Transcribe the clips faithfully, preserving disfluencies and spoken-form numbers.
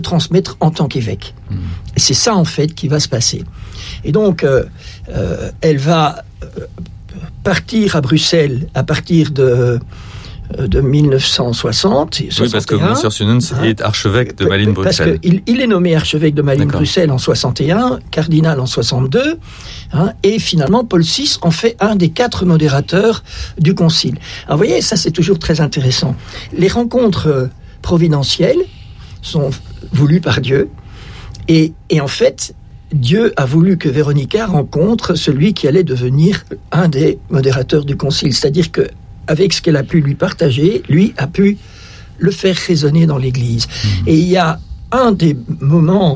transmettre en tant qu'évêque. Mmh. Et c'est ça, en fait, qui va se passer. Et donc, euh, euh, elle va euh, partir à Bruxelles à partir de, euh, de mille neuf cent soixante. Oui, soixante et un, parce que Monsieur Sunens hein, est archevêque de Malines-Bruxelles. Parce qu'il il est nommé archevêque de Malines-Bruxelles en soixante et un, cardinal en soixante-deux, hein, et finalement, Paul six en fait un des quatre modérateurs du concile. Alors, vous voyez, ça, c'est toujours très intéressant. Les rencontres euh, providentielles sont voulues par Dieu, et, et en fait, Dieu a voulu que Véronica rencontre celui qui allait devenir un des modérateurs du concile. C'est-à-dire que, avec ce qu'elle a pu lui partager, lui a pu le faire résonner dans l'Église. Mmh. Et il y a un des moments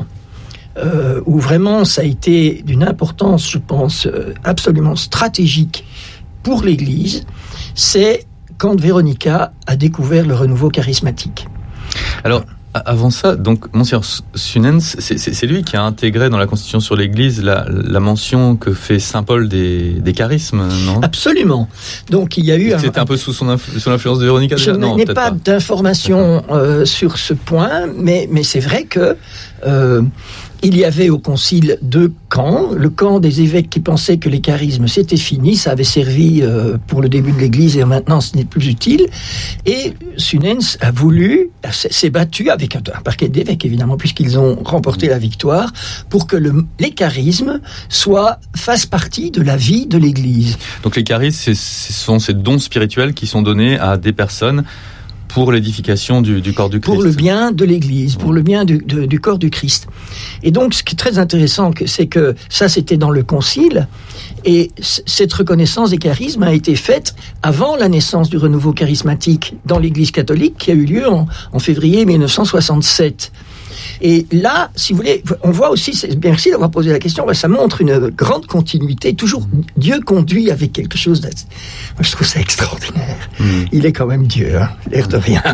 euh, où vraiment ça a été d'une importance, je pense, euh, absolument stratégique pour l'Église, c'est quand Véronica a découvert le renouveau charismatique. Alors, avant ça, donc, Monseigneur Sunens, c'est, c'est, c'est lui qui a intégré dans la Constitution sur l'Église la, la mention que fait Saint Paul des, des charismes, non ? Absolument. Donc, il y a eu... C'était un, un peu sous, son influ, sous l'influence de Véronica déjà ? Je non, n'ai pas, pas d'informations euh, sur ce point, mais, mais c'est vrai que... Euh, il y avait au concile deux camps. Le camp des évêques qui pensaient que les charismes c'était fini, ça avait servi euh, pour le début de l'Église et maintenant ce n'est plus utile. Et Sunens a voulu, s'est battu avec un, un paquet d'évêques évidemment, puisqu'ils ont remporté la victoire, pour que le, les charismes soient, fassent partie de la vie de l'Église. Donc les charismes, c'est, ce sont ces dons spirituels qui sont donnés à des personnes pour l'édification du, du corps du Christ. Pour le bien de l'Église, pour le bien du, de, du corps du Christ. Et donc, ce qui est très intéressant, c'est que ça, c'était dans le Concile, et c- cette reconnaissance des charismes a été faite avant la naissance du renouveau charismatique dans l'Église catholique, qui a eu lieu en, en février mille neuf cent soixante-sept. Et là, si vous voulez, on voit aussi, c'est, merci d'avoir posé la question, ça montre une grande continuité. Toujours, Dieu conduit avec quelque chose de... Moi, je trouve ça extraordinaire. Mmh. Il est quand même Dieu, hein, l'air de rien.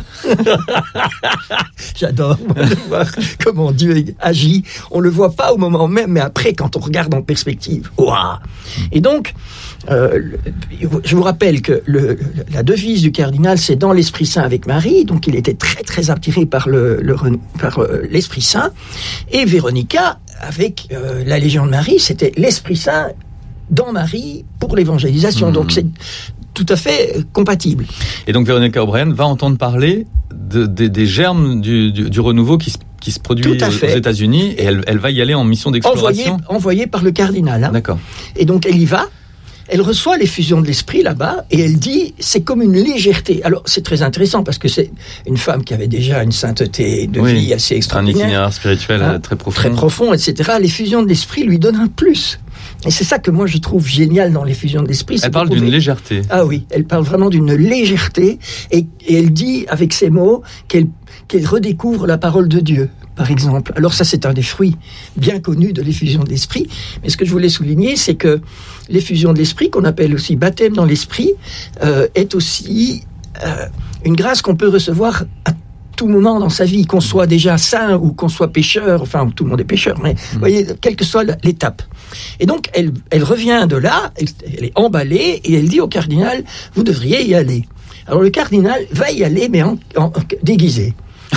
J'adore moi, de voir comment Dieu agit. On le voit pas au moment même, mais après, quand on regarde en perspective, waouh. Et donc, euh, je vous rappelle que le, la devise du cardinal, c'est dans l'Esprit Saint avec Marie. Donc, il était très, très attiré par le, le par euh, l'Esprit Saint. Et Véronica, avec euh, la Légion de Marie, c'était l'Esprit Saint dans Marie pour l'évangélisation. Mmh. Donc, c'est tout à fait euh, compatible. Et donc, Véronica O'Brien va entendre parler de, de, des germes du, du, du renouveau qui se, qui se produit aux, aux États-Unis, et elle, elle va y aller en mission d'exploration. Envoyée envoyée par le cardinal. Hein. D'accord. Et donc, elle y va. Elle reçoit l'effusion de l'esprit là-bas et elle dit c'est comme une légèreté. Alors c'est très intéressant parce que c'est une femme qui avait déjà une sainteté de oui, vie assez extraordinaire. Un itinéraire spirituel hein, très profond. Très profond, et cetera. L'effusion de l'esprit lui donne un plus. Et c'est ça que moi je trouve génial dans l'effusion de l'esprit. Elle parle d'une légèreté. Ah oui, elle parle vraiment d'une légèreté et, et elle dit avec ces mots qu'elle, qu'elle redécouvre la parole de Dieu. Par exemple. Alors ça, c'est un des fruits bien connus de l'effusion de l'esprit. Mais ce que je voulais souligner, c'est que l'effusion de l'esprit, qu'on appelle aussi baptême dans l'esprit, euh, est aussi euh, une grâce qu'on peut recevoir à tout moment dans sa vie, qu'on soit déjà saint ou qu'on soit pécheur, enfin tout le monde est pécheur, mais mmh. vous voyez, quelle que soit l'étape. Et donc, elle, elle revient de là, elle, elle est emballée, et elle dit au cardinal, vous devriez y aller. Alors le cardinal va y aller, mais en, en, en déguisé.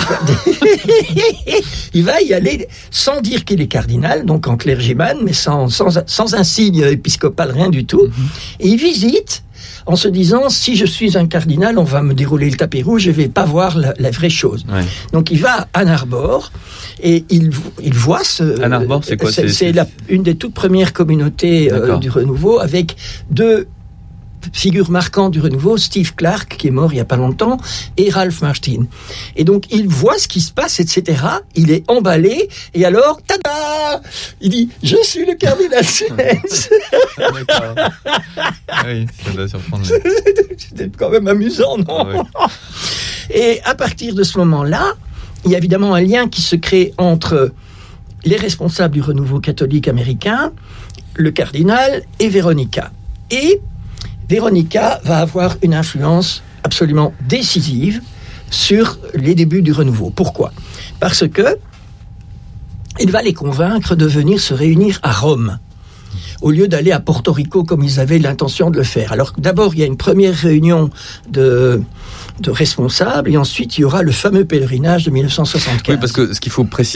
Il va y aller sans dire qu'il est cardinal, donc en clergyman, mais sans, sans, sans un signe épiscopal, rien du tout. Mm-hmm. Et il visite en se disant, si je suis un cardinal, on va me dérouler le tapis rouge, je ne vais pas voir la, la vraie chose. Ouais. Donc il va à Ann Arbor et il, il voit ce... Ann Arbor, c'est quoi ? C'est, c'est, c'est la, une des toutes premières communautés euh, du renouveau, avec deux figure marquante du renouveau, Steve Clark, qui est mort il n'y a pas longtemps, et Ralph Martin. Et donc, il voit ce qui se passe, et cetera. Il est emballé, et alors, tada! Il dit, je suis le cardinal Sunens. D'accord. Oui, ça doit surprendre. C'était quand même amusant, non? Ah, oui. Et à partir de ce moment-là, il y a évidemment un lien qui se crée entre les responsables du renouveau catholique américain, le cardinal et Véronica. Et Véronica va avoir une influence absolument décisive sur les débuts du renouveau. Pourquoi ? Parce que il va les convaincre de venir se réunir à Rome au lieu d'aller à Porto Rico comme ils avaient l'intention de le faire. Alors d'abord, il y a une première réunion de, de responsables, et ensuite il y aura le fameux pèlerinage de mille neuf cent soixante-quinze. Oui, parce que ce qu'il faut préciser,